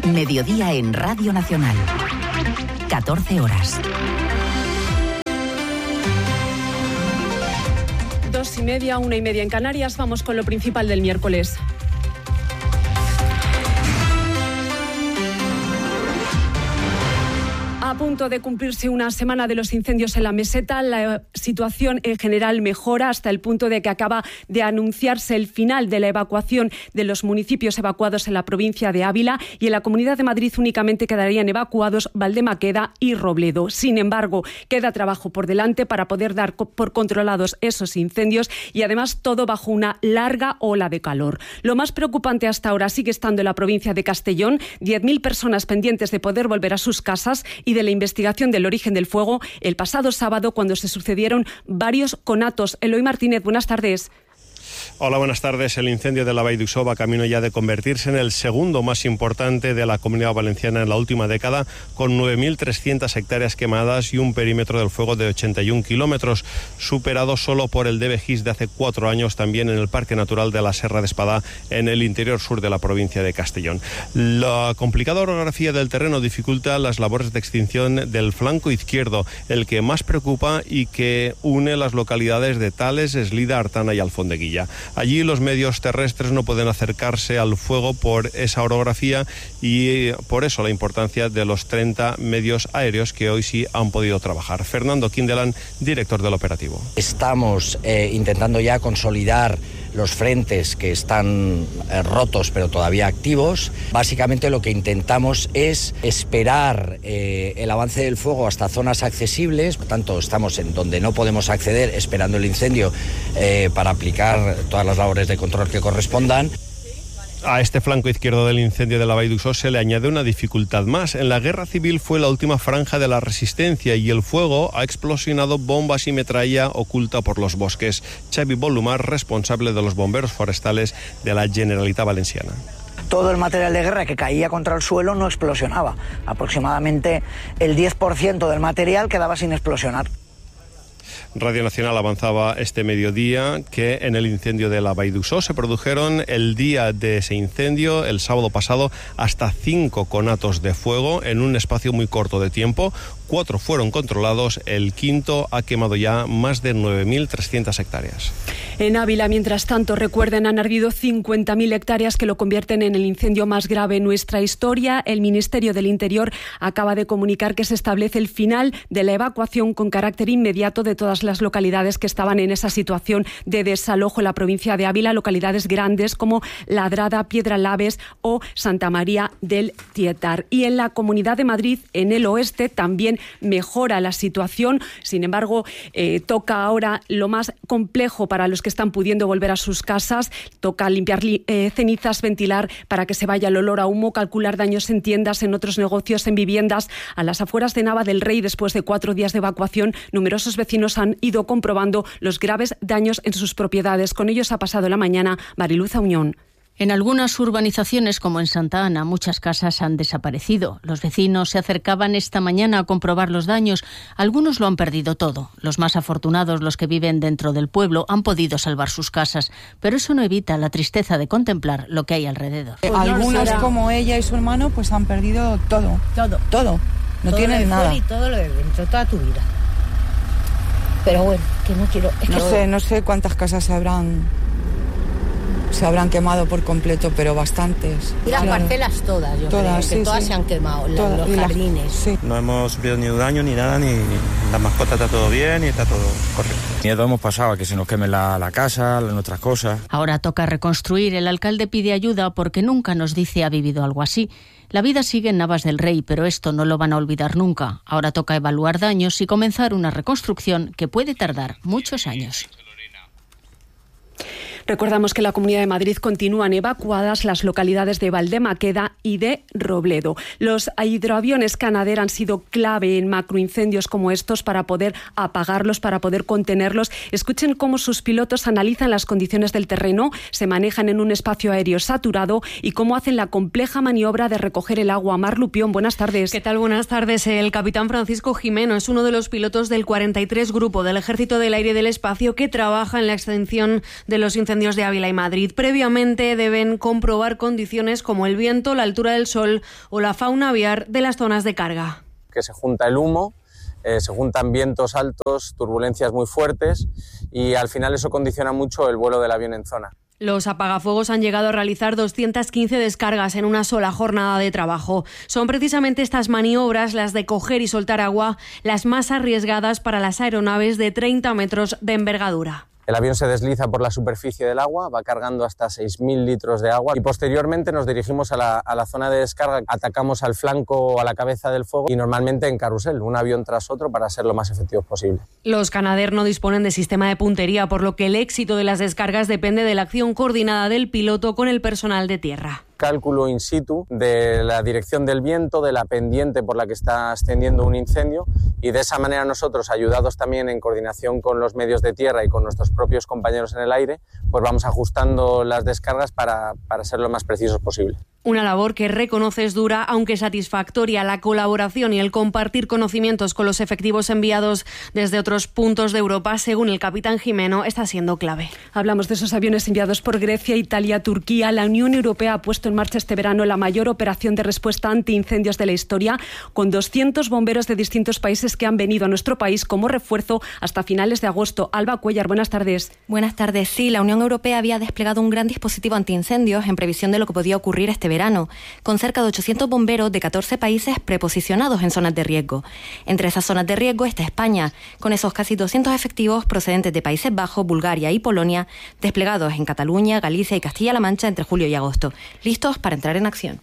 Mediodía en Radio Nacional. 14 horas. 2:30, 1:30 en Canarias. Vamos con lo principal del miércoles. A punto de cumplirse una semana de los incendios en la meseta, la situación en general mejora hasta el punto de que acaba de anunciarse el final de la evacuación de los municipios evacuados en la provincia de Ávila, y en la Comunidad de Madrid únicamente quedarían evacuados Valdemaqueda y Robledo. Sin embargo, queda trabajo por delante para poder dar por controlados esos incendios, y además todo bajo una larga ola de calor. Lo más preocupante hasta ahora sigue estando en la provincia de Castellón: 10.000 personas pendientes de poder volver a sus casas y de la investigación del origen del fuego el pasado sábado, cuando se sucedieron varios conatos. Eloy Martínez, buenas tardes. Hola, buenas tardes. El incendio de la Vall d'Uixó va camino ya de convertirse en el segundo más importante de la Comunidad Valenciana en la última década, con 9.300 hectáreas quemadas y un perímetro del fuego de 81 kilómetros, superado solo por el de Begís de hace 4 años, también en el Parque Natural de la Serra de Espadà, en el interior sur de la provincia de Castellón. La complicada orografía del terreno dificulta las labores de extinción del flanco izquierdo, el que más preocupa y que une las localidades de Tales, Eslida, Artana y Alfondeguilla. Allí los medios terrestres no pueden acercarse al fuego por esa orografía, y por eso la importancia de los 30 medios aéreos que hoy sí han podido trabajar. Fernando Quindelán, director del operativo. Estamos intentando ya consolidar los frentes que están rotos pero todavía activos. Básicamente lo que intentamos es esperar el avance del fuego hasta zonas accesibles. Por tanto, estamos en donde no podemos acceder, esperando el incendio para aplicar todas las labores de control que correspondan. A este flanco izquierdo del incendio de la Vall d'Uixó se le añade una dificultad más. En la guerra civil fue la última franja de la resistencia, y el fuego ha explosionado bombas y metralla oculta por los bosques. Xavi Bolumar, responsable de los bomberos forestales de la Generalitat Valenciana. Todo el material de guerra que caía contra el suelo no explosionaba. Aproximadamente el 10% del material quedaba sin explosionar. Radio Nacional avanzaba este mediodía que en el incendio de la Vall d'Uixó se produjeron el día de ese incendio, el sábado pasado, hasta 5 conatos de fuego en un espacio muy corto de tiempo. 4 fueron controlados, el quinto ha quemado ya más de 9.300 hectáreas. En Ávila, mientras tanto, recuerden, han ardido 50.000 hectáreas, que lo convierten en el incendio más grave en nuestra historia. El Ministerio del Interior acaba de comunicar que se establece el final de la evacuación con carácter inmediato de todas las localidades que estaban en esa situación de desalojo en la provincia de Ávila, localidades grandes como Ladrada, Piedralaves o Santa María del Tietar. Y en la Comunidad de Madrid, en el oeste, también mejora la situación. Sin embargo, toca ahora lo más complejo para los que están pudiendo volver a sus casas. Toca limpiar cenizas, ventilar para que se vaya el olor a humo, calcular daños en tiendas, en otros negocios, en viviendas. A las afueras de Nava del Rey, después de 4 días de evacuación, numerosos vecinos han ido comprobando los graves daños en sus propiedades. Con ellos ha pasado la mañana Mariluz Auñón. En algunas urbanizaciones, como en Santa Ana, muchas casas han desaparecido. Los vecinos se acercaban esta mañana a comprobar los daños. Algunos lo han perdido todo. Los más afortunados, los que viven dentro del pueblo, han podido salvar sus casas. Pero eso no evita la tristeza de contemplar lo que hay alrededor. Algunos, como ella y su hermano, pues han perdido todo. Todo. No todo tienen nada. Y todo lo de dentro, toda tu vida. Pero bueno, que no quiero... No sé cuántas casas se habrán quemado por completo, pero bastantes. Y las parcelas todas, yo creo, que todas se han quemado, los jardines. Sí. No hemos sufrido ni daño ni nada, ni las mascotas, está todo bien y está todo correcto. Miedo hemos pasado a que se nos queme la casa, nuestras cosas. Ahora toca reconstruir. El alcalde pide ayuda porque nunca nos dice ha vivido algo así. La vida sigue en Navas del Rey, pero esto no lo van a olvidar nunca. Ahora toca evaluar daños y comenzar una reconstrucción que puede tardar muchos años. Recordamos que en la Comunidad de Madrid continúan evacuadas las localidades de Valdemaqueda y de Robledo. Los hidroaviones Canadair han sido clave en macroincendios como estos para poder apagarlos, para poder contenerlos. Escuchen cómo sus pilotos analizan las condiciones del terreno, se manejan en un espacio aéreo saturado y cómo hacen la compleja maniobra de recoger el agua. Mar Lupión, buenas tardes. ¿Qué tal? Buenas tardes. El capitán Francisco Jimeno es uno de los pilotos del 43 Grupo del Ejército del Aire y del Espacio que trabaja en la extinción de los incendios incendios de Ávila y Madrid. Previamente deben comprobar condiciones como el viento, la altura del sol o la fauna aviar de las zonas de carga. Que se junta el humo, se juntan vientos altos, turbulencias muy fuertes y al final eso condiciona mucho el vuelo del avión en zona. Los apagafuegos han llegado a realizar 215 descargas en una sola jornada de trabajo. Son precisamente estas maniobras, las de coger y soltar agua, las más arriesgadas para las aeronaves de 30 metros de envergadura. El avión se desliza por la superficie del agua, va cargando hasta 6.000 litros de agua y posteriormente nos dirigimos a la zona de descarga, atacamos al flanco o a la cabeza del fuego y normalmente en carrusel, un avión tras otro para ser lo más efectivos posible. Los Canadair no disponen de sistema de puntería, por lo que el éxito de las descargas depende de la acción coordinada del piloto con el personal de tierra. Cálculo in situ de la dirección del viento, de la pendiente por la que está ascendiendo un incendio y de esa manera nosotros, ayudados también en coordinación con los medios de tierra y con nuestros propios compañeros en el aire, pues vamos ajustando las descargas para ser lo más precisos posible. Una labor que reconoce es dura, aunque satisfactoria. La colaboración y el compartir conocimientos con los efectivos enviados desde otros puntos de Europa, según el capitán Jimeno, está siendo clave. Hablamos de esos aviones enviados por Grecia, Italia, Turquía. La Unión Europea ha puesto en marcha este verano la mayor operación de respuesta antiincendios de la historia, con 200 bomberos de distintos países que han venido a nuestro país como refuerzo hasta finales de agosto. Alba Cuellar, buenas tardes. Buenas tardes. Sí, la Unión Europea había desplegado un gran dispositivo antiincendios en previsión de lo que podía ocurrir este verano, con cerca de 800 bomberos de 14 países preposicionados en zonas de riesgo. Entre esas zonas de riesgo está España, con esos casi 200 efectivos procedentes de Países Bajos, Bulgaria y Polonia, desplegados en Cataluña, Galicia y Castilla-La Mancha entre julio y agosto, listos para entrar en acción.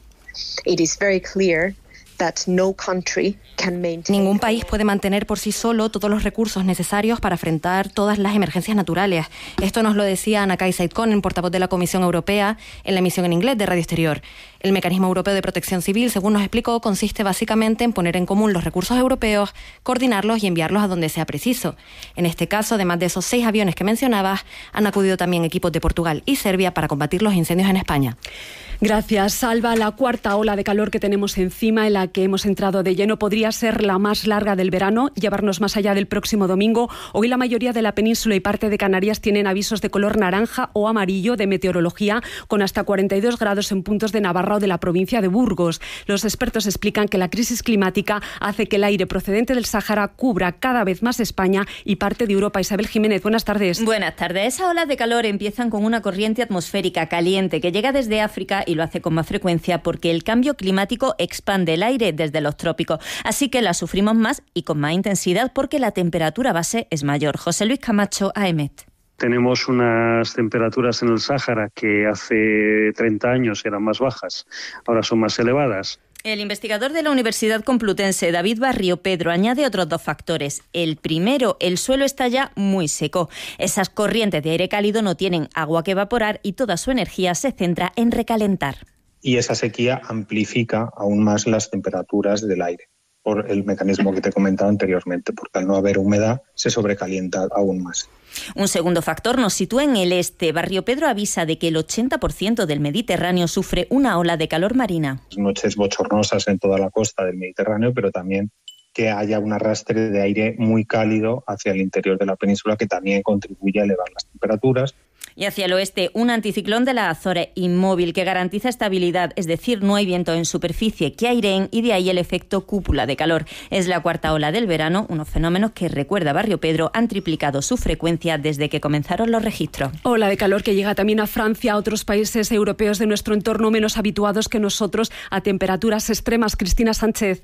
Ningún país puede mantener por sí solo todos los recursos necesarios para afrontar todas las emergencias naturales. Esto nos lo decía Ana-Kay Said-Konen, portavoz de la Comisión Europea, en la emisión en inglés de Radio Exterior. El Mecanismo Europeo de Protección Civil, según nos explicó, consiste básicamente en poner en común los recursos europeos, coordinarlos y enviarlos a donde sea preciso. En este caso, además de esos 6 aviones que mencionabas, han acudido también equipos de Portugal y Serbia para combatir los incendios en España. Gracias, Salva. La cuarta ola de calor que tenemos encima, en la que hemos entrado de lleno, podría ser la más larga del verano, llevarnos más allá del próximo domingo. Hoy la mayoría de la península y parte de Canarias tienen avisos de color naranja o amarillo de meteorología, con hasta 42 grados en puntos de Navarra o de la provincia de Burgos. Los expertos explican que la crisis climática hace que el aire procedente del Sáhara cubra cada vez más España y parte de Europa. Isabel Jiménez, buenas tardes. Buenas tardes. Esas olas de calor empiezan con una corriente atmosférica caliente que llega desde África y lo hace con más frecuencia porque el cambio climático expande el aire desde los trópicos. Así que la sufrimos más y con más intensidad porque la temperatura base es mayor. José Luis Camacho, AEMET. Tenemos unas temperaturas en el Sáhara que hace 30 años eran más bajas, ahora son más elevadas. El investigador de la Universidad Complutense, David Barrio Pedro, añade otros 2 factores. El primero, el suelo está ya muy seco. Esas corrientes de aire cálido no tienen agua que evaporar y toda su energía se centra en recalentar. Y esa sequía amplifica aún más las temperaturas del aire, por el mecanismo que te he comentado anteriormente, porque al no haber humedad se sobrecalienta aún más. Un segundo factor nos sitúa en el este. Barrio Pedro avisa de que el 80% del Mediterráneo sufre una ola de calor marina. Noches bochornosas en toda la costa del Mediterráneo, pero también que haya un arrastre de aire muy cálido hacia el interior de la península que también contribuye a elevar las temperaturas. Y hacia el oeste, un anticiclón de las Azores inmóvil que garantiza estabilidad, es decir, no hay viento en superficie que aireen y de ahí el efecto cúpula de calor. Es la cuarta ola del verano, unos fenómenos que, recuerda Barrio Pedro, han triplicado su frecuencia desde que comenzaron los registros. Ola de calor que llega también a Francia, a otros países europeos de nuestro entorno menos habituados que nosotros a temperaturas extremas. Cristina Sánchez.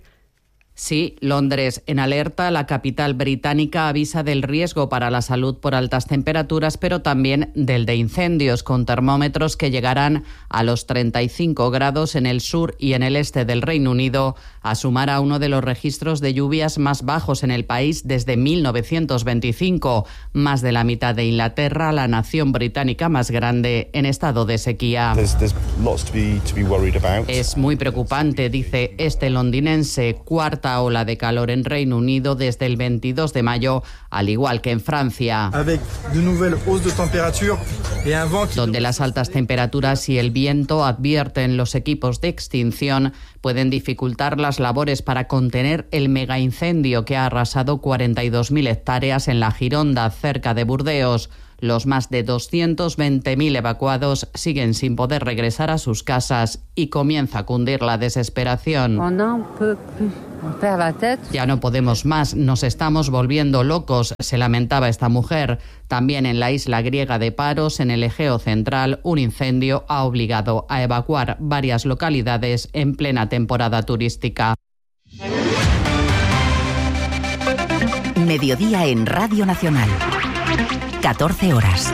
Sí, Londres en alerta. La capital británica avisa del riesgo para la salud por altas temperaturas, pero también del de incendios, con termómetros que llegarán a los 35 grados en el sur y en el este del Reino Unido, a sumar a uno de los registros de lluvias más bajos en el país desde 1925. Más de la mitad de Inglaterra, la nación británica más grande en estado de sequía. Es muy preocupante, dice este londinense. Cuarta ola de calor en Reino Unido desde el 22 de mayo, al igual que en Francia, donde las altas temperaturas y el viento, advierten los equipos de extinción, pueden dificultar las labores para contener el megaincendio que ha arrasado 42.000 hectáreas en la Gironda, cerca de Burdeos. Los más de 220.000 evacuados siguen sin poder regresar a sus casas y comienza a cundir la desesperación. Ya no podemos más, nos estamos volviendo locos, se lamentaba esta mujer. También en la isla griega de Paros, en el Egeo Central, un incendio ha obligado a evacuar varias localidades en plena temporada turística. Mediodía en Radio Nacional. 14 horas.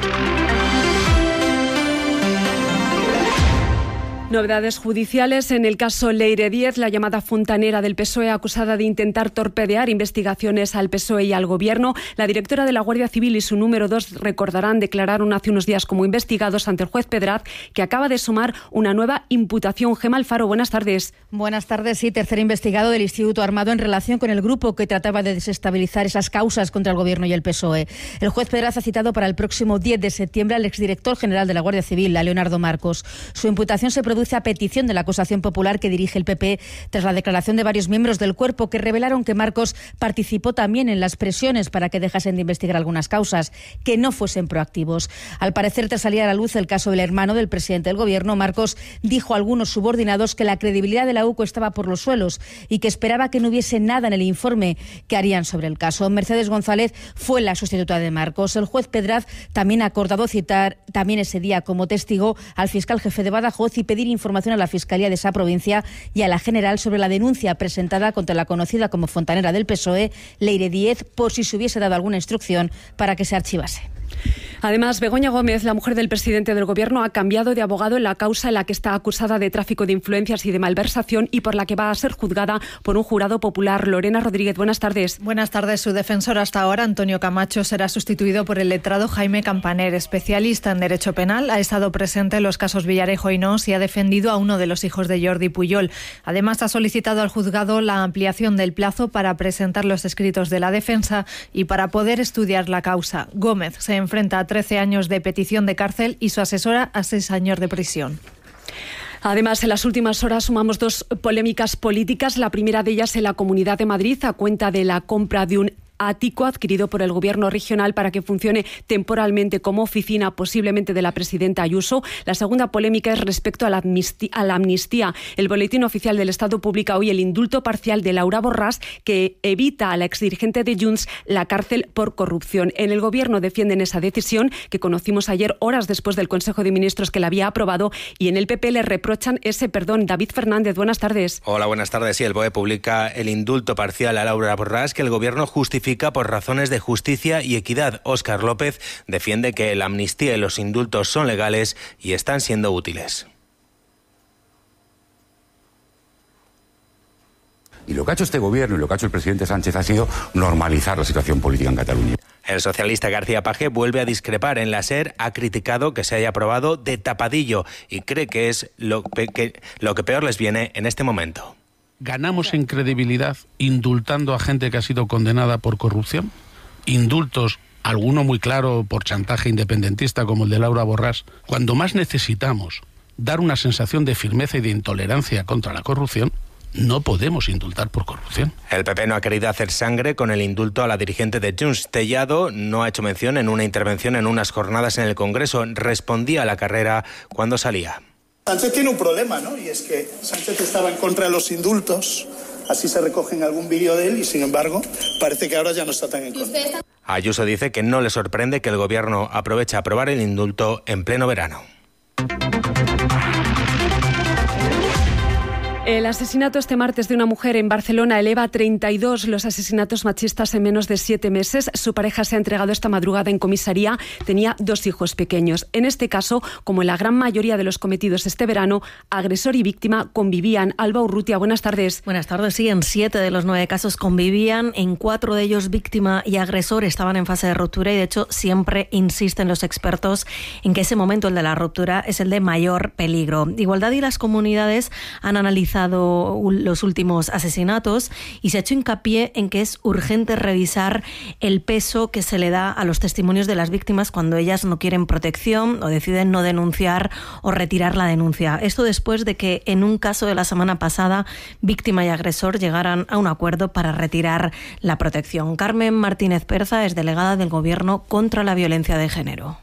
Novedades judiciales en el caso Leire Díez, la llamada fontanera del PSOE, acusada de intentar torpedear investigaciones al PSOE y al Gobierno. La directora de la Guardia Civil y su número 2, recordarán, declararon hace unos días como investigados ante el juez Pedraz, que acaba de sumar una nueva imputación. Gemma Alfaro, buenas tardes. Buenas tardes. Sí, tercer investigado del Instituto Armado en relación con el grupo que trataba de desestabilizar esas causas contra el Gobierno y el PSOE. El juez Pedraz ha citado para el próximo 10 de septiembre al exdirector general de la Guardia Civil, a Leonardo Marcos. Su imputación se produce a petición de la acusación popular que dirige el PP tras la declaración de varios miembros del cuerpo que revelaron que Marcos participó también en las presiones para que dejasen de investigar algunas causas, que no fuesen proactivos. Al parecer, tras salir a la luz el caso del hermano del presidente del Gobierno, Marcos dijo a algunos subordinados que la credibilidad de la UCO estaba por los suelos y que esperaba que no hubiese nada en el informe que harían sobre el caso. Mercedes González fue la sustituta de Marcos. El juez Pedraz también ha acordado citar también ese día como testigo al fiscal jefe de Badajoz y pedir información a la Fiscalía de esa provincia y a la General sobre la denuncia presentada contra la conocida como fontanera del PSOE, Leire Díez, por si se hubiese dado alguna instrucción para que se archivase. Además, Begoña Gómez, la mujer del presidente del Gobierno, ha cambiado de abogado en la causa en la que está acusada de tráfico de influencias y de malversación y por la que va a ser juzgada por un jurado popular. Lorena Rodríguez, buenas tardes. Buenas tardes. Su defensor hasta ahora, Antonio Camacho, será sustituido por el letrado Jaime Campaner, especialista en derecho penal. Ha estado presente en los casos Villarejo y Nós y ha defendido a uno de los hijos de Jordi Pujol. Además, ha solicitado al juzgado la ampliación del plazo para presentar los escritos de la defensa y para poder estudiar la causa. Gómez se enfrenta a 13 años de petición de cárcel y su asesora a 6 años de prisión. Además, en las últimas horas sumamos dos polémicas políticas. La primera de ellas en la Comunidad de Madrid, a cuenta de la compra de un ático adquirido por el Gobierno regional para que funcione temporalmente como oficina, posiblemente de la presidenta Ayuso. La segunda polémica es respecto a la amnistía. El Boletín Oficial del Estado publica hoy el indulto parcial de Laura Borràs, que evita a la exdirigente de Junts la cárcel por corrupción. En el Gobierno defienden esa decisión, que conocimos ayer, horas después del Consejo de Ministros que la había aprobado, y en el PP le reprochan ese perdón. David Fernández, buenas tardes. Hola, buenas tardes. Sí, el BOE publica el indulto parcial a Laura Borràs, que el Gobierno justifica por razones de justicia y equidad. Óscar López defiende que la amnistía y los indultos son legales y están siendo útiles. Y lo que ha hecho este Gobierno y lo que ha hecho el presidente Sánchez ha sido normalizar la situación política en Cataluña. El socialista García Page vuelve a discrepar. En la SER ha criticado que se haya aprobado de tapadillo y cree que es lo que peor les viene en este momento. ¿Ganamos en credibilidad indultando a gente que ha sido condenada por corrupción? Indultos, alguno muy claro por chantaje independentista como el de Laura Borràs. Cuando más necesitamos dar una sensación de firmeza y de intolerancia contra la corrupción, no podemos indultar por corrupción. El PP no ha querido hacer sangre con el indulto a la dirigente de Junts. Tellado no ha hecho mención en una intervención en unas jornadas en el Congreso. Respondía a la carrera cuando salía. Sánchez tiene un problema, ¿no? Y es que Sánchez estaba en contra de los indultos, así se recoge en algún vídeo de él, y sin embargo parece que ahora ya no está tan en contra. Ayuso dice que no le sorprende que el Gobierno aproveche a aprobar el indulto en pleno verano. El asesinato este martes de una mujer en Barcelona eleva a 32 los asesinatos machistas en menos de 7 meses. Su pareja se ha entregado esta madrugada en comisaría. Tenía 2 hijos pequeños. En este caso, como en la gran mayoría de los cometidos este verano, agresor y víctima convivían. Alba Urrutia, buenas tardes. Buenas tardes. Sí, en 7 de los 9 casos convivían. En 4 de ellos, víctima y agresor estaban en fase de ruptura y, de hecho, siempre insisten los expertos en que ese momento, el de la ruptura, es el de mayor peligro. Igualdad y las comunidades han analizado analizado los últimos asesinatos y se ha hecho hincapié en que es urgente revisar el peso que se le da a los testimonios de las víctimas cuando ellas no quieren protección o deciden no denunciar o retirar la denuncia. Esto después de que en un caso de la semana pasada, víctima y agresor llegaran a un acuerdo para retirar la protección. Carmen Martínez Perza es delegada del Gobierno contra la violencia de género.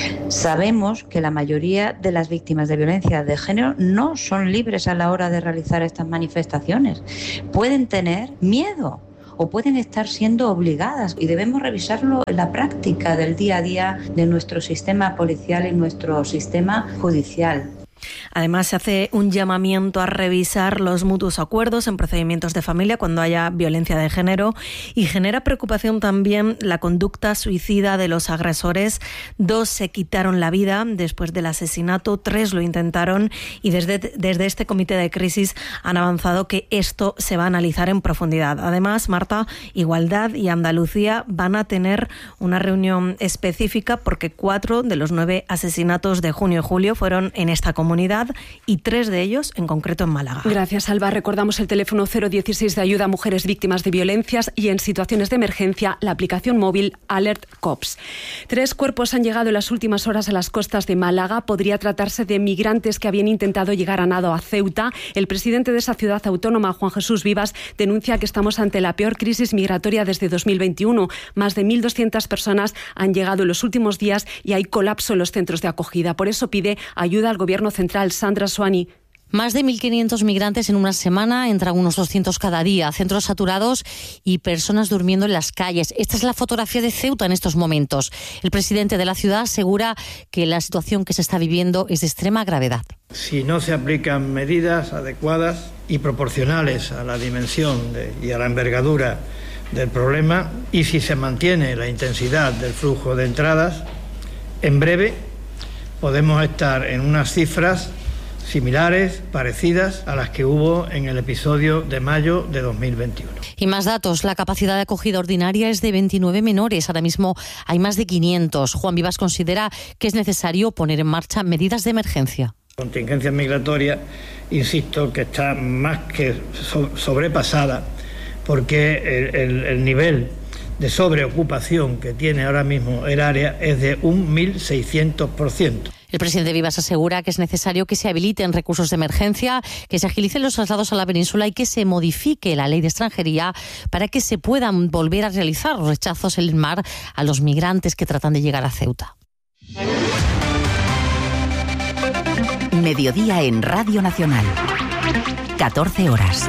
Sabemos que la mayoría de las víctimas de violencia de género no son libres a la hora de realizar estas manifestaciones. Pueden tener miedo o pueden estar siendo obligadas y debemos revisarlo en la práctica del día a día de nuestro sistema policial y nuestro sistema judicial. Además, se hace un llamamiento a revisar los mutuos acuerdos en procedimientos de familia cuando haya violencia de género y genera preocupación también la conducta suicida de los agresores. 2 se quitaron la vida después del asesinato, 3 lo intentaron y desde este comité de crisis han avanzado que esto se va a analizar en profundidad. Además, Marta, Igualdad y Andalucía van a tener una reunión específica porque 4 de los 9 asesinatos de junio y julio fueron en esta comunidad y 3 de ellos en concreto en Málaga. Gracias, Alba. Recordamos el teléfono 016 de ayuda a mujeres víctimas de violencias y en situaciones de emergencia la aplicación móvil Alert Cops. 3 cuerpos han llegado en las últimas horas a las costas de Málaga. Podría tratarse de migrantes que habían intentado llegar a nado a Ceuta. El presidente de esa ciudad autónoma, Juan Jesús Vivas, denuncia que estamos ante la peor crisis migratoria desde 2021. Más de 1.200 personas han llegado en los últimos días y hay colapso en los centros de acogida. Por eso pide ayuda al Gobierno central. Sandra Suani. Más de 1.500 migrantes en una semana, entran unos 200 cada día, centros saturados y personas durmiendo en las calles. Esta es la fotografía de Ceuta en estos momentos. El presidente de la ciudad asegura que la situación que se está viviendo es de extrema gravedad. Si no se aplican medidas adecuadas y proporcionales a la dimensión y a la envergadura del problema y si se mantiene la intensidad del flujo de entradas, en breve podemos estar en unas cifras similares, parecidas a las que hubo en el episodio de mayo de 2021. Y más datos, la capacidad de acogida ordinaria es de 29 menores, ahora mismo hay más de 500. Juan Vivas considera que es necesario poner en marcha medidas de emergencia. Contingencia migratoria, insisto, que está más que sobrepasada porque el nivel de sobreocupación que tiene ahora mismo el área es de un 1.600%. El presidente Vivas asegura que es necesario que se habiliten recursos de emergencia, que se agilicen los traslados a la península y que se modifique la ley de extranjería para que se puedan volver a realizar los rechazos en el mar a los migrantes que tratan de llegar a Ceuta. Mediodía en Radio Nacional. 14 horas.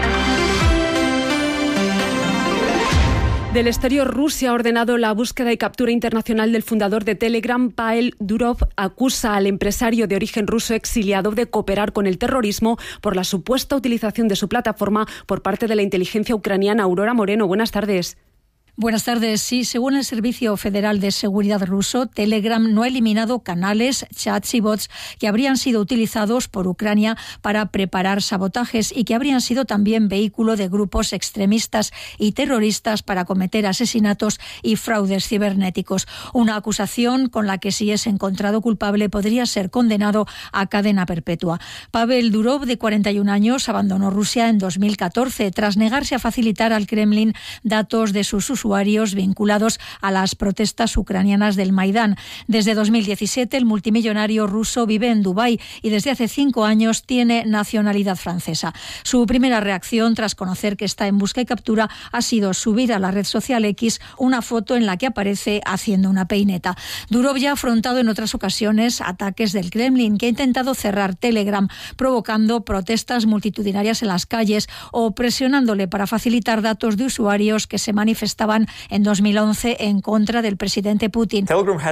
Del exterior, Rusia ha ordenado la búsqueda y captura internacional del fundador de Telegram, Pavel Durov. Acusa al empresario de origen ruso exiliado de cooperar con el terrorismo por la supuesta utilización de su plataforma por parte de la inteligencia ucraniana. Aurora Moreno, buenas tardes. Buenas tardes. Sí, según el Servicio Federal de Seguridad ruso, Telegram no ha eliminado canales, chats y bots que habrían sido utilizados por Ucrania para preparar sabotajes y que habrían sido también vehículo de grupos extremistas y terroristas para cometer asesinatos y fraudes cibernéticos. Una acusación con la que, si es encontrado culpable, podría ser condenado a cadena perpetua. Pavel Durov, de 41 años, abandonó Rusia en 2014 tras negarse a facilitar al Kremlin datos de sus usuarios vinculados a las protestas ucranianas del Maidán. Desde 2017, el multimillonario ruso vive en Dubái y desde hace 5 años tiene nacionalidad francesa. Su primera reacción, tras conocer que está en busca y captura, ha sido subir a la red social X una foto en la que aparece haciendo una peineta. Durov ya ha afrontado en otras ocasiones ataques del Kremlin, que ha intentado cerrar Telegram, provocando protestas multitudinarias en las calles o presionándole para facilitar datos de usuarios que se manifestaban en 2011 en contra del presidente Putin.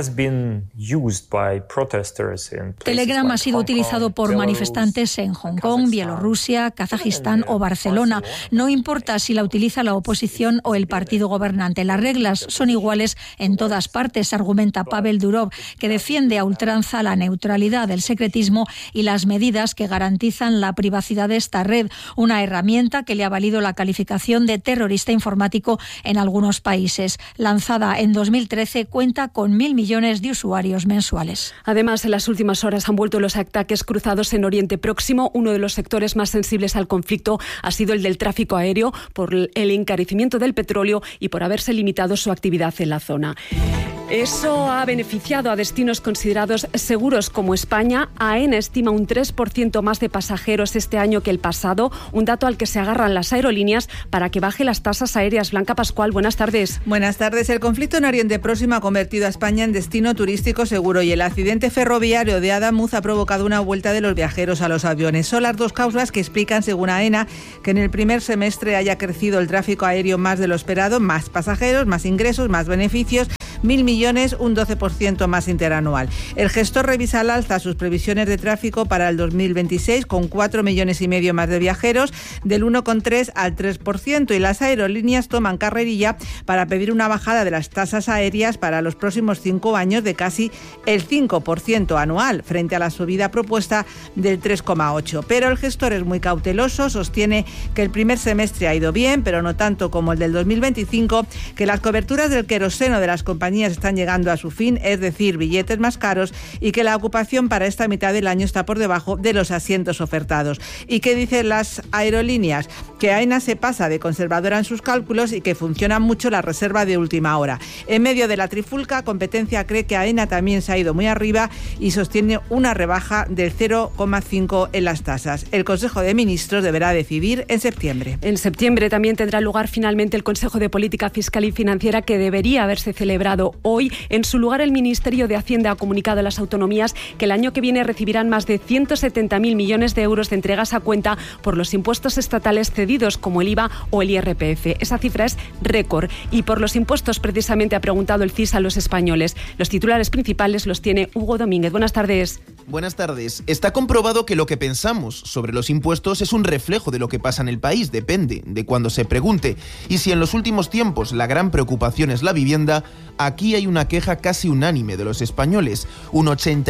Telegram ha sido utilizado por manifestantes en Hong Kong, Bielorrusia, Kazajistán o Barcelona. No importa si la utiliza la oposición o el partido gobernante. Las reglas son iguales en todas partes, argumenta Pavel Durov, que defiende a ultranza la neutralidad, el secretismo y las medidas que garantizan la privacidad de esta red, una herramienta que le ha valido la calificación de terrorista informático en algunos algunos países. Lanzada en 2013, cuenta con 1.000 millones de usuarios mensuales. Además, en las últimas horas han vuelto los ataques cruzados en Oriente Próximo. Uno de los sectores más sensibles al conflicto ha sido el del tráfico aéreo, por el encarecimiento del petróleo y por haberse limitado su actividad en la zona. Eso ha beneficiado a destinos considerados seguros como España. AENA estima un 3% más de pasajeros este año que el pasado, un dato al que se agarran las aerolíneas para que baje las tasas aéreas. Blanca Pascual, buenas tardes. Buenas tardes. El conflicto en Oriente Próximo ha convertido a España en destino turístico seguro y el accidente ferroviario de Adamuz ha provocado una vuelta de los viajeros a los aviones. Son las dos causas que explican, según AENA, que en el primer semestre haya crecido el tráfico aéreo más de lo esperado, más pasajeros, más ingresos, más beneficios. 1.000 millones, un 12% más interanual. El gestor revisa al alza sus previsiones de tráfico para el 2026 con 4,5 millones más de viajeros, del 1,3 al 3%, y las aerolíneas toman carrerilla para pedir una bajada de las tasas aéreas para los próximos 5 años de casi el 5% anual, frente a la subida propuesta del 3,8%. Pero el gestor es muy cauteloso, sostiene que el primer semestre ha ido bien, pero no tanto como el del 2025, que las coberturas del queroseno de las compañías están llegando a su fin, es decir, billetes más caros, y que la ocupación para esta mitad del año está por debajo de los asientos ofertados. ¿Y qué dicen las aerolíneas? Que AENA se pasa de conservadora en sus cálculos y que funciona mucho la reserva de última hora. En medio de la trifulca, Competencia cree que AENA también se ha ido muy arriba y sostiene una rebaja del 0,5 en las tasas. El Consejo de Ministros deberá decidir en septiembre. En septiembre también tendrá lugar finalmente el Consejo de Política Fiscal y Financiera, que debería haberse celebrado hoy. En su lugar, el Ministerio de Hacienda ha comunicado a las autonomías que el año que viene recibirán más de 170.000 millones de euros de entregas a cuenta por los impuestos estatales cedidos, como el IVA o el IRPF. Esa cifra es récord. Y por los impuestos, precisamente, ha preguntado el CIS a los españoles. Los titulares principales los tiene Hugo Domínguez. Buenas tardes. Buenas tardes. Está comprobado que lo que pensamos sobre los impuestos es un reflejo de lo que pasa en el país. Depende de cuando se pregunte. Y si en los últimos tiempos la gran preocupación es la vivienda, aquí hay una queja casi unánime de los españoles. Un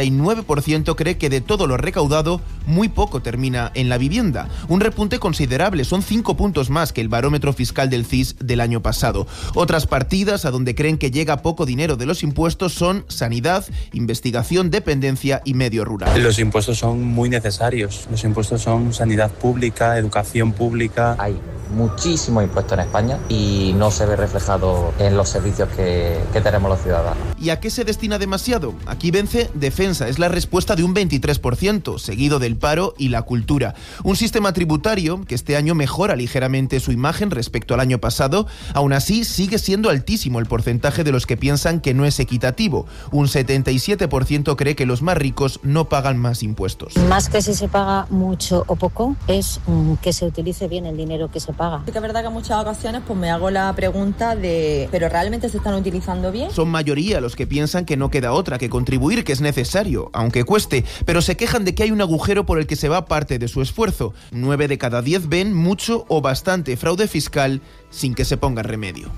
89% cree que de todo lo recaudado, muy poco termina en la vivienda. Un repunte considerable, son 5 puntos más que el barómetro fiscal del CIS del año pasado. Otras partidas a donde creen que llega poco dinero de los impuestos son sanidad, investigación, dependencia y medio rural. Los impuestos son muy necesarios. Los impuestos son sanidad pública, educación pública. Hay muchísimo impuesto en España y no se ve reflejado en los servicios que tenemos los ciudadanos. ¿Y a qué se destina demasiado? Aquí vence defensa, es la respuesta de un 23%, seguido del paro y la cultura. Un sistema tributario que este año mejora ligeramente su imagen respecto al año pasado. Aún así, sigue siendo altísimo el porcentaje de los que piensan que no es equitativo. Un 77% cree que los más ricos no pagan más impuestos. Más que si se paga mucho o poco, es que se utilice bien el dinero que se paga. Sí que es verdad que en muchas ocasiones pues me hago la pregunta de ¿pero realmente se están utilizando bien? Son mayoría los que piensan que no queda otra que contribuir, que es necesario, aunque cueste, pero se quejan de que hay un agujero por el que se va parte de su esfuerzo. 9 de cada 10 ven mucho o bastante fraude fiscal sin que se ponga remedio.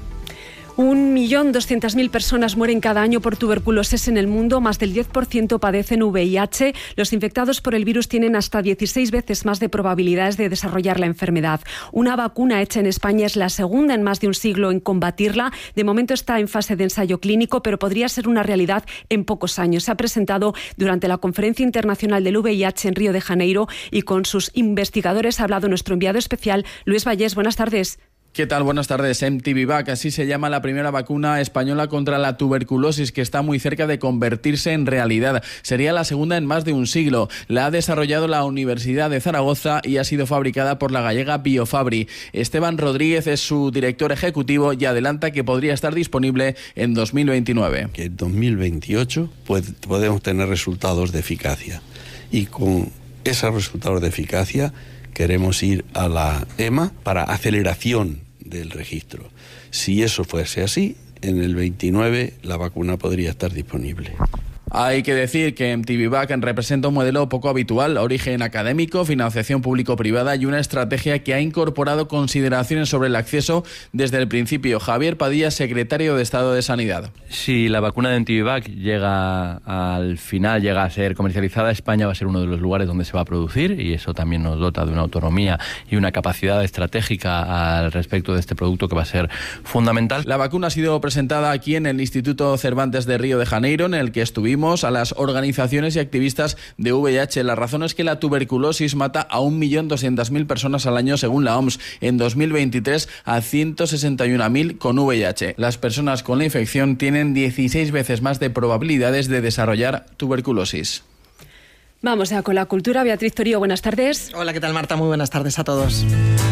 1.200.000 personas mueren cada año por tuberculosis en el mundo, más del 10% padecen VIH. Los infectados por el virus tienen hasta 16 veces más de probabilidades de desarrollar la enfermedad. Una vacuna hecha en España es la segunda en más de un siglo en combatirla. De momento está en fase de ensayo clínico, pero podría ser una realidad en pocos años. Se ha presentado durante la Conferencia Internacional del VIH en Río de Janeiro y con sus investigadores ha hablado nuestro enviado especial, Luis Vallés. Buenas tardes. ¿Qué tal? Buenas tardes. mTBVac, así se llama la primera vacuna española contra la tuberculosis, que está muy cerca de convertirse en realidad. Sería la segunda en más de un siglo. La ha desarrollado la Universidad de Zaragoza y ha sido fabricada por la gallega Biofabri. Esteban Rodríguez es su director ejecutivo y adelanta que podría estar disponible en 2029. Que en 2028 podemos tener resultados de eficacia. Y con esos resultados de eficacia queremos ir a la EMA para aceleración del registro. Si eso fuese así, en el 29 la vacuna podría estar disponible. Hay que decir que MTV Back representa un modelo poco habitual, origen académico, financiación público-privada y una estrategia que ha incorporado consideraciones sobre el acceso desde el principio. Javier Padilla, secretario de Estado de Sanidad. Si la vacuna de MTV Back llega a ser comercializada, España va a ser uno de los lugares donde se va a producir, y eso también nos dota de una autonomía y una capacidad estratégica al respecto de este producto que va a ser fundamental. La vacuna ha sido presentada aquí en el Instituto Cervantes de Río de Janeiro, en el que estuvimos a las organizaciones y activistas de VIH. La razón es que la tuberculosis mata a 1.200.000 personas al año según la OMS. En 2023 a 161.000 con VIH. Las personas con la infección tienen 16 veces más de probabilidades de desarrollar tuberculosis. Vamos ya con la cultura. Beatriz Torío, buenas tardes. Hola, ¿qué tal, Marta? Muy buenas tardes a todos.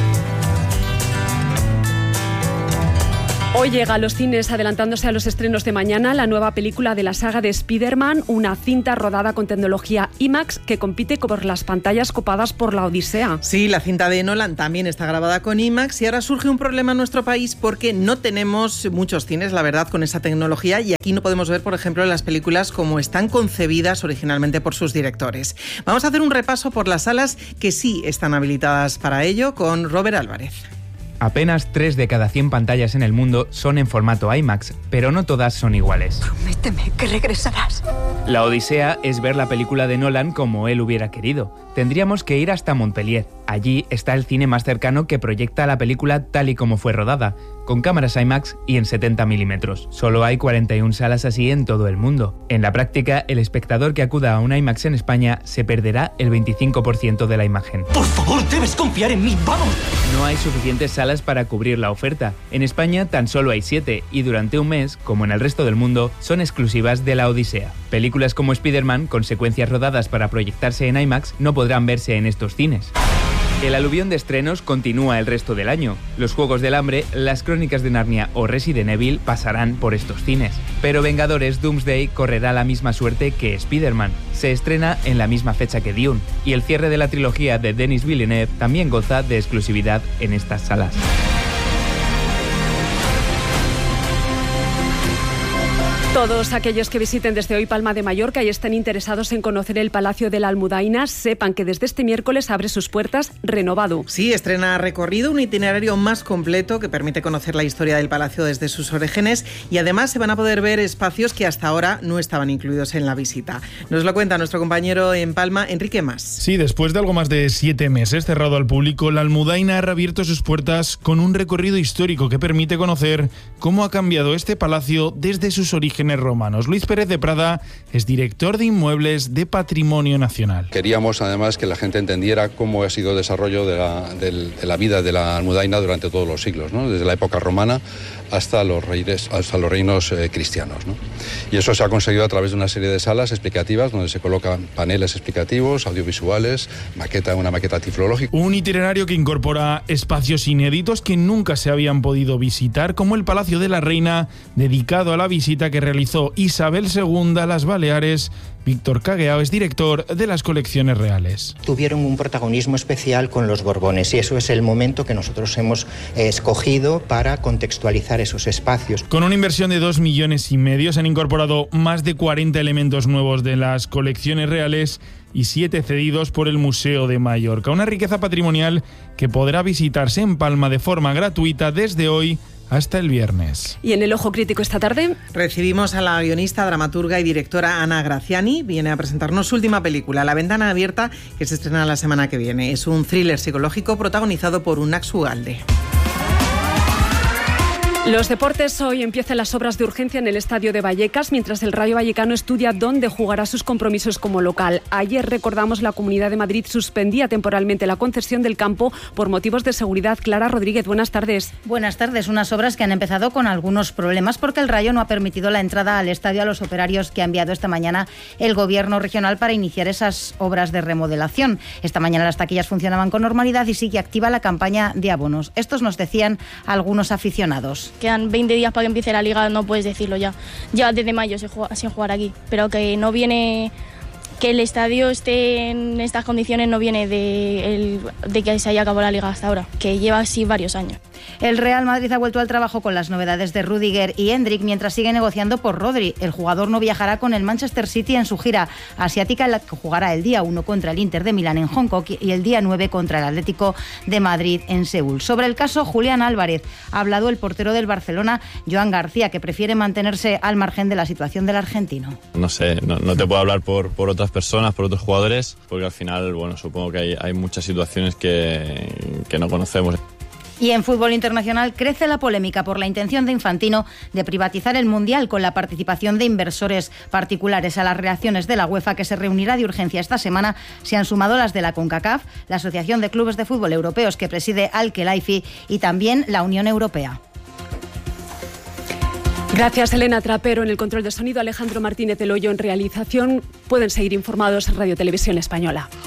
Hoy llega a los cines, adelantándose a los estrenos de mañana, la nueva película de la saga de Spider-Man, una cinta rodada con tecnología IMAX que compite por las pantallas copadas por La Odisea. Sí, la cinta de Nolan también está grabada con IMAX y ahora surge un problema en nuestro país porque no tenemos muchos cines, la verdad, con esa tecnología, y aquí no podemos ver, por ejemplo, las películas como están concebidas originalmente por sus directores. Vamos a hacer un repaso por las salas que sí están habilitadas para ello con Robert Álvarez. Apenas 3 de cada 100 pantallas en el mundo son en formato IMAX, pero no todas son iguales. Prométeme que regresarás. La Odisea es ver la película de Nolan como él hubiera querido. Tendríamos que ir hasta Montpellier. Allí está el cine más cercano que proyecta la película tal y como fue rodada, con cámaras IMAX y en 70 milímetros. Solo hay 41 salas así en todo el mundo. En la práctica, el espectador que acuda a una IMAX en España se perderá el 25% de la imagen. ¡Por favor, debes confiar en mí! ¡Vamos! No hay suficientes salas para cubrir la oferta. En España tan solo hay 7 y durante un mes, como en el resto del mundo, son exclusivas de La Odisea. Películas como Spider-Man, con secuencias rodadas para proyectarse en IMAX, no podrán verse en estos cines. El aluvión de estrenos continúa el resto del año. Los Juegos del Hambre, Las Crónicas de Narnia o Resident Evil pasarán por estos cines. Pero Vengadores Doomsday correrá la misma suerte que Spider-Man. Se estrena en la misma fecha que Dune, y el cierre de la trilogía de Denis Villeneuve también goza de exclusividad en estas salas. Todos aquellos que visiten desde hoy Palma de Mallorca y estén interesados en conocer el Palacio de la Almudaina, sepan que desde este miércoles abre sus puertas renovado. Sí, estrena recorrido, un itinerario más completo que permite conocer la historia del palacio desde sus orígenes, y además se van a poder ver espacios que hasta ahora no estaban incluidos en la visita. Nos lo cuenta nuestro compañero en Palma, Enrique Mas. Sí, después de algo más de 7 meses cerrado al público, la Almudaina ha reabierto sus puertas con un recorrido histórico que permite conocer cómo ha cambiado este palacio desde sus orígenes romanos. Luis Pérez de Prada es director de Inmuebles de Patrimonio Nacional. Queríamos además que la gente entendiera cómo ha sido el desarrollo de la vida de la Almudaina durante todos los siglos, ¿no? Desde la época romana hasta los reinos cristianos, ¿no? Y eso se ha conseguido a través de una serie de salas explicativas donde se colocan paneles explicativos, audiovisuales, una maqueta tiflológica. Un itinerario que incorpora espacios inéditos que nunca se habían podido visitar, como el Palacio de la Reina, dedicado a la visita que realizó Isabel II a las Baleares. Víctor Cagueao es director de las colecciones reales. Tuvieron un protagonismo especial con los Borbones y eso es el momento que nosotros hemos escogido para contextualizar esos espacios. Con una inversión de 2,5 millones se han incorporado más de 40 elementos nuevos de las colecciones reales y 7 cedidos por el Museo de Mallorca. Una riqueza patrimonial que podrá visitarse en Palma de forma gratuita desde hoy hasta el viernes. Y en el Ojo Crítico esta tarde recibimos a la guionista, dramaturga y directora Ana Graciani. Viene a presentarnos su última película, La Ventana Abierta, que se estrena la semana que viene. Es un thriller psicológico protagonizado por Unax Ugalde. Los deportes. Hoy empiezan las obras de urgencia en el estadio de Vallecas, mientras el Rayo Vallecano estudia dónde jugará sus compromisos como local. Ayer, recordamos, la Comunidad de Madrid suspendía temporalmente la concesión del campo por motivos de seguridad. Clara Rodríguez, buenas tardes. Buenas tardes. Unas obras que han empezado con algunos problemas porque el Rayo no ha permitido la entrada al estadio a los operarios que ha enviado esta mañana el Gobierno regional para iniciar esas obras de remodelación. Esta mañana las taquillas funcionaban con normalidad y sigue activa la campaña de abonos. Estos nos decían algunos aficionados. Quedan 20 días para que empiece la liga, no puedes decirlo ya. Ya desde mayo se juega sin jugar aquí, pero que no viene, que el estadio esté en estas condiciones no viene de que se haya acabado la liga hasta ahora, que lleva así varios años. El Real Madrid ha vuelto al trabajo con las novedades de Rüdiger y Endrick mientras sigue negociando por Rodri. El jugador no viajará con el Manchester City en su gira asiática, en la que jugará el día 1 contra el Inter de Milán en Hong Kong y el día 9 contra el Atlético de Madrid en Seúl. Sobre el caso Julián Álvarez ha hablado el portero del Barcelona, Joan García, que prefiere mantenerse al margen de la situación del argentino. No sé, no te puedo hablar por otras personas, por otros jugadores, porque al final, bueno, supongo que hay muchas situaciones que no conocemos. Y en fútbol internacional crece la polémica por la intención de Infantino de privatizar el Mundial con la participación de inversores particulares. A las reacciones de la UEFA, que se reunirá de urgencia esta semana, se han sumado las de la CONCACAF, la Asociación de Clubes de Fútbol Europeos que preside Al-Khelaifi y también la Unión Europea. Gracias, Elena Trapero. En el control de sonido, Alejandro Martínez del Hoyo en realización. Pueden seguir informados en Radio Televisión Española.